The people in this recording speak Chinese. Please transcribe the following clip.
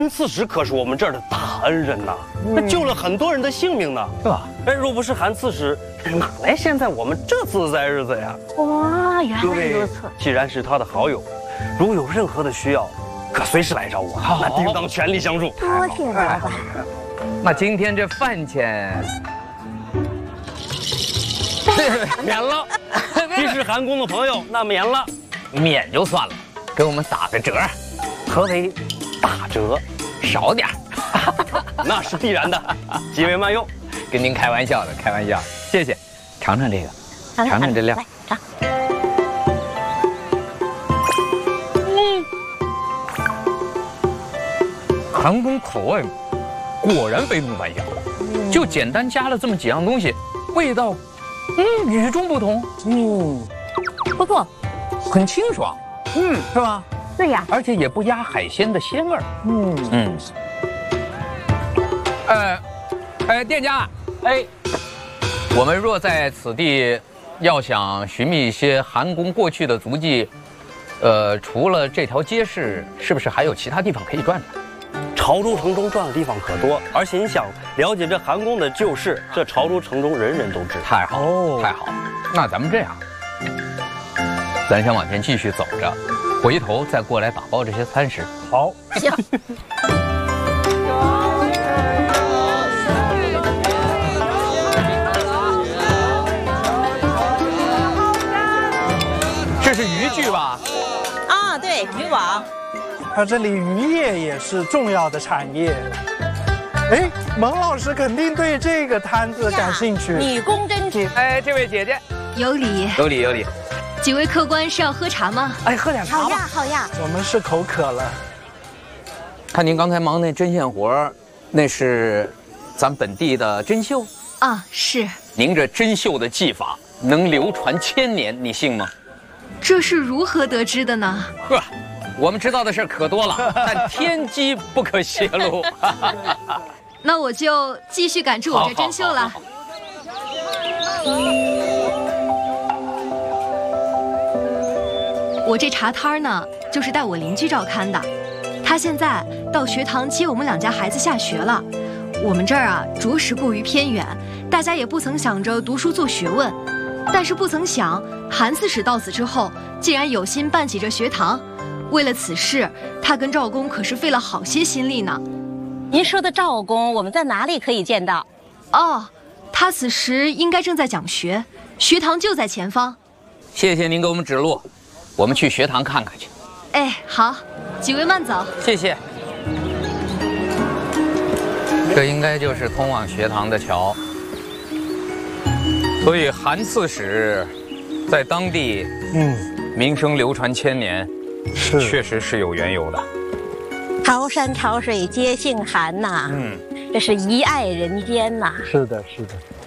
刺史可是我们这儿的大恩人呐，他救了很多人的性命呢。 是吧？ 哎，若不是韩刺史，哪来现在我们这自在日子呀？ 哇，原各位来如此。 既然是他的好友，如有任何的需要，可随时来找我，那定当全力相助。 多谢老板。 那今天这饭钱， 免了。既是韩公的朋友，那免了。 免就算了，给我们打个折， 何为打折？ 少点儿。 那是必然的。几位慢用。 跟您开玩笑的，开玩笑。谢谢，尝尝这个，尝尝这料。 来尝。 韩公口味果然非同凡响，就简单加了这么几样东西，味道，与众不同。 不错， 很清爽，是吧？ 对呀。 而且也不压海鲜的鲜味儿。店家，我们若在此地要想寻觅一些韩公过去的足迹，除了这条街市，是不是还有其他地方可以转转？ 潮州城中转的地方可多，而且你想了解这韩公的旧事，这潮州城中人人都知道。 太好，太好。那咱们这样，咱先往前继续走着，回头再过来打包这些餐食。 好， 行。 这是渔具吧？ 啊，对，渔网。 它这里渔业也是重要的产业。哎，蒙老师肯定对这个摊子感兴趣。 女工针织。 这位姐姐， 有礼。 有礼有礼。 几位客官是要喝茶吗？ 喝点茶吧。 好呀，好呀。 我们是口渴了。 看您刚才忙那针线活，那是咱本地的针绣啊，是。 您这针绣的技法能流传千年，你信吗？ 这是如何得知的呢？ 呵，我们知道的事可多了，但天机不可泄露。 那我就继续赶住我这针绣了。我这茶摊呢，就是带我邻居照看的。他现在到学堂接我们两家孩子下学了。我们这儿啊，着实过于偏远，大家也不曾想着读书做学问。但是不曾想，韩刺史到此之后，竟然有心办起这学堂。为了此事，他跟赵公可是费了好些心力呢。 您说的赵公，我们在哪里可以见到？ 哦，他此时应该正在讲学，学堂就在前方。 谢谢您给我们指路，我们去学堂看看去。 哎，好，几位慢走。 谢谢。这应该就是通往学堂的桥。所以韩刺史在当地，名声流传千年，确实是有缘由的。 潮山潮水皆姓韩呐，这是一爱人间呐。 是的，是的。